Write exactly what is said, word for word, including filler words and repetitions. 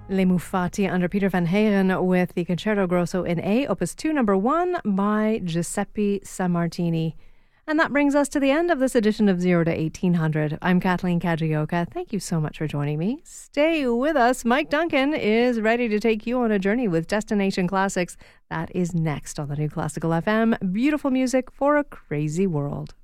Les Mufati under Peter Van Halen with the Concerto Grosso in A, Opus two, number one by Giuseppe Sammartini. And that brings us to the end of this edition of zero to eighteen hundred. I'm Kathleen Kajioka. Thank you so much for joining me. Stay with us. Mike Duncan is ready to take you on a journey with Destination Classics. That is next on the New Classical F M. Beautiful music for a crazy world.